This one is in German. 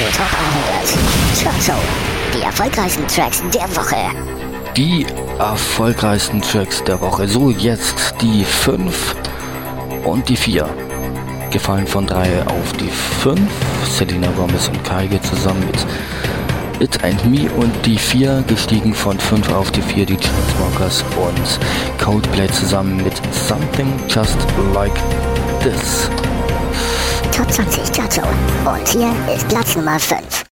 Top 100. Chartshow. Die erfolgreichsten Tracks der Woche. Die erfolgreichsten Tracks der Woche. So, jetzt die 5 und die 4. Gefallen von 3 auf die 5. Selena Gomez und Kygo zusammen mit It and Me. Und die 4 gestiegen von 5 auf die 4. Die Chainsmokers und Coldplay zusammen mit Something Just Like This. Top 20 Chartshow. Und hier ist Platz Nummer 5.